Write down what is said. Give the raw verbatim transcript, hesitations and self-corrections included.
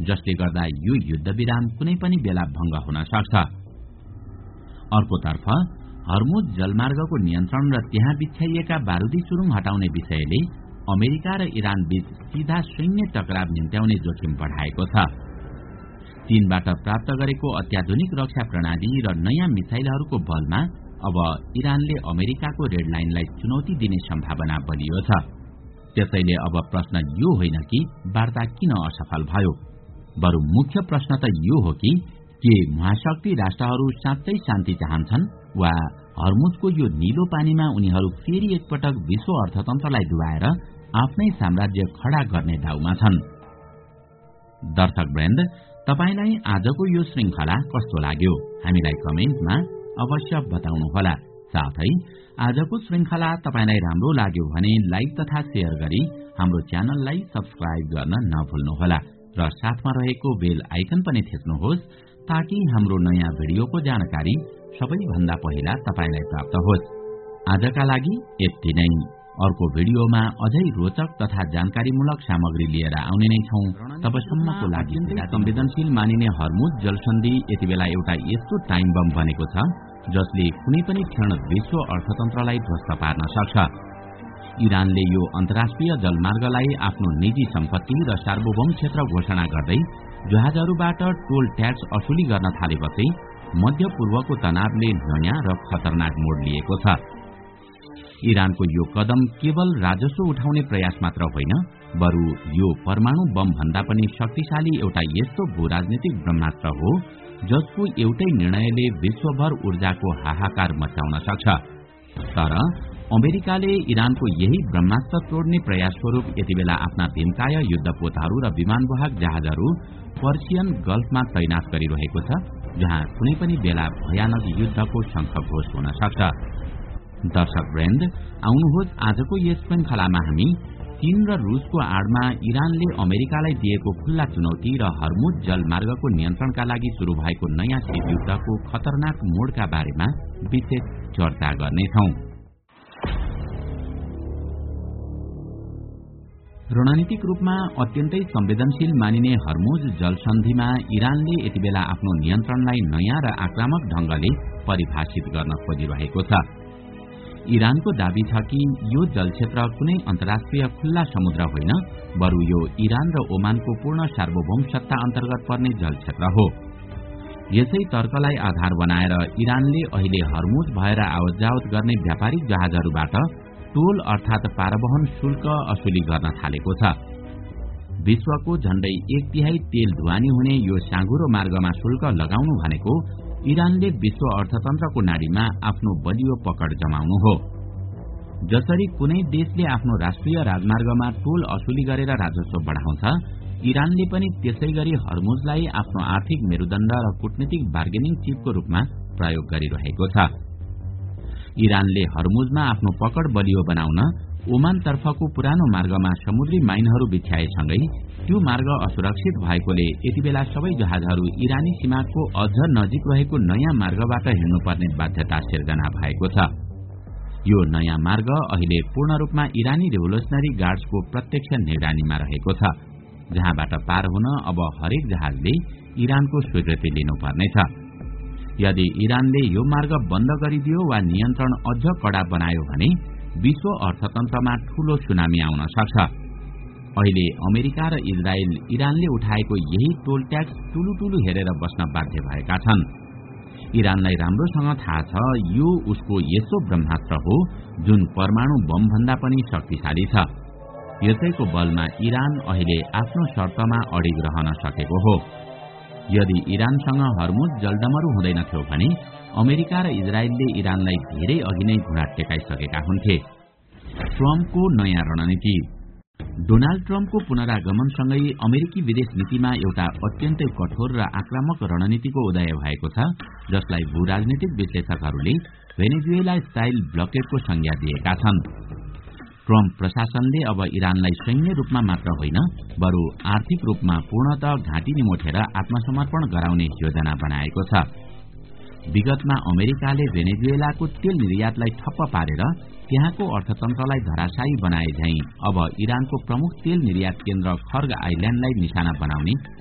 जसले गर्दा यो युद्धविराम कुनै पनि बेला भंग हुन सक्छ। अर्कोतर्फ हर्मुज जलमार्गको नियन्त्रण र त्यहाँ बिछ्याइएका बारुदी सुरुङ हटाउने विषयले अमेरिका र इरान बीच सीधा सैन्य टकराव निम्त्याउने जोखिम बढाएको छ। चीनबाट प्राप्त गरेको अत्याधुनिक रक्षा प्रणाली र नयाँ मिसाइलहरूको बलमा अब इरानले अमेरिकाको रेड लाइनलाई चुनौती दिने सम्भावना बलियो छ। त्यसैले अब प्रश्न यो होइन कि वार्ता किन असफल भयो, बरु मुख्य प्रश्न त यो हो कि के महाशक्ति राष्ट्रहरू साँच्चै शान्ति चाहन्छन् वा हर्मुजको यो नीलो पानीमा उनीहरू फेरि एकपटक विश्व अर्थतन्त्रलाई डुबाएर आफ्नै साम्राज्य खडा गर्ने दाउमा छन्। दर्शकवृन्द, तपाईलाई आजको यो श्रृंखला कस्तो लाग्यो हामीलाई कमेन्टमा अवश्य बताउनुहोला। साथै आजको श्रृंखला तपाईलाई राम्रो लाग्यो भने लाइक तथा शेयर गरी हाम्रो च्यानललाई सब्स्क्राइब गर्न नभुल्नुहोला र साथमा रहेको बेल आइकन पनि थिच्नुहोस् ताकि हाम्रो नयाँ भिडियोको जानकारी सबैभन्दा पहिला तपाईलाई प्राप्त होस्। आजका लागि यति नै। अर्को भिडियोमा अझै रोचक तथा जानकारीमूलक सामग्री लिएर आउने नै छौं। तबसम्मको लागि संवेदनशील मानिने हर्मुज जलसन्धि यति बेला एउटा यस्तो टाइम बम बनेको छ जसले कुनै पनि क्षण विश्व अर्थतन्त्रलाई ध्वस्त पार्न सक्छ। इरानले यो अन्तर्राष्ट्रिय जलमार्गलाई आफ्नो निजी सम्पत्ति र सार्वभौम क्षेत्र घोषणा गर्दै जहाजहरूबाट टोल ट्याक्स असुली गर्न थालेपछि मध्य पूर्वको तनावले नयाँ र खतरनाक मोड लिएको छ। इरानको यो कदम केवल राजस्व उठाउने प्रयास मात्र होइन, बरु यो परमाणु बम भन्दा पनि शक्तिशाली एउटा यस्तो भूराजनीतिक ब्रह्मास्त्र हो जसको एउटै निर्णयले विश्वभर ऊर्जाको हाहाकार मचाउन सक्छ। तर अमेरिकाले इरानको यही ब्रह्मास्त्र तोड्ने प्रयास स्वरूप यति बेला आफ्ना भीमकाय युद्धपोतहरू र विमानवाहक जहाजहरू पर्सियन गल्फमा तैनात गरिरहेको छ, जहाँ कुनै पनि बेला भयानक युद्धको शंखघोष हुन सक्छ। दर्शकवृन्द, आउनुहोस् आजको यस श्रृंखलामा हामी चीन र रूसको आडमा इरानले अमेरिकालाई दिएको खुल्ला चुनौती र हर्मुज जलमार्गको नियन्त्रणका लागि शुरू भएको नयाँ शीतयुद्धको खतरनाक मोडका बारेमा विशेष चर्चा गर्नेछौं। रणनीतिक रूपमा अत्यन्तै संवेदनशील मानिने हर्मुज जलसन्धिमा इरानले यति बेला आफ्नो नियन्त्रणलाई नयाँ र आक्रामक ढंगले परिभाषित गर्न खोजिरहेको छ। इरानको दावी छ कि यो जलक्षेत्र कुनै अन्तर्राष्ट्रिय खुल्ला समुद्र होइन, बरु यो इरान र ओमानको पूर्ण सार्वभौम सत्ता अन्तर्गत पर्ने जलक्षेत्र हो। यसै तर्कलाई आधार बनाएर इरानले अहिले हर्मुज भएर आवतजावत गर्ने व्यापारिक जहाजहरूबाट टोल अर्थात पारवहन शुल्क असुली गर्न थालेको छ। विश्वको झण्डै एक तिहाई तेल ढुवानी हुने यो साँघुरो मार्गमा शुल्क लगाउनु भनेको इरानले विश्व अर्थतन्त्रको नाडीमा आफ्नो बलियो पकड जमाउनु हो। जसरी कुनै देशले आफ्नो राष्ट्रिय राजमार्गमा टोल असुली गरेर राजस्व बढाउँछ, इरानले पनि त्यसै गरी हर्मुजलाई आफ्नो आर्थिक मेरुदण्ड र कूटनीतिक बार्गेनिङ चिपको रूपमा प्रयोग गरिरहेको छ। इरानले हर्मुजमा आफ्नो पकड बलियो बनाउन ओमान तर्फको पुरानो मार्गमा समुद्री माइनहरू बिछ्याएसँगै त्यो मार्ग असुरक्षित भएकोले यति बेला सबै जहाजहरू इरानी सीमाको अझ नजिक रहेको नयाँ मार्गबाट हिँड्नुपर्ने बाध्यता सिर्जना भएको छ। यो नयाँ मार्ग अहिले पूर्ण रूपमा इरानी रेभोल्युसनरी गार्ड्सको प्रत्यक्ष निगरानीमा रहेको छ, जहाँबाट पार हुन अब हरेक जहाजले इरानको स्वीकृति लिनुपर्नेछ। यदि इरानले यो मार्ग बन्द गरिदियो वा नियन्त्रण अझ कडा बनायो भने विश्व अर्थतन्त्रमा ठूलो सुनामी आउन सक्छ। अहिले अमेरिका र इजरायल इरानले उठाएको यही टोल ट्याक्स टुलु टुलु हेरेर बस्न बाध्य भएका छन्। इरानलाई राम्रोसँग थाहा छ यो उसको यस्तो ब्रह्मास्त्र हो जुन परमाणु बम भन्दा पनि शक्तिशाली छ। यसैको बलमा इरान अहिले आफ्नो शर्तमा अडिग रहन सकेको हो। यदि इरानसँग हर्मुज जलडमरु हुँदैनथ्यो भने अमेरिका र इजरायलले इरानलाई धेरै अघि नै घुँडा टेकाइसकेका हुन्थे। ट्रम्पको नयाँ रणनीति। डोनाल्ड ट्रम्पको पुनरागमनसँगै अमेरिकी विदेश नीतिमा एउटा अत्यन्तै कठोर र आक्रामक रणनीतिको उदय भएको छ, जसलाई भूराजनीतिक विश्लेषकहरूले भेनेजुएला स्टाइल ब्लकेडको संज्ञा दिएका छन्। ट्रम्प प्रशासनले अब इरानलाई सैन्य रूपमा मात्र होइन बरु आर्थिक रूपमा पूर्णतः घाँटी निमोठेर आत्मसमर्पण गराउने योजना बनाएको छ। विगतमा अमेरिकाले भेनेजुएलाको तेल निर्यातलाई ठप्प पारेर त्यहाँको अर्थतन्त्रलाई धराशायी बनाए झैं अब इरानको प्रमुख तेल निर्यात केन्द्र खर्ग आइल्याण्डलाई निशाना बनाउने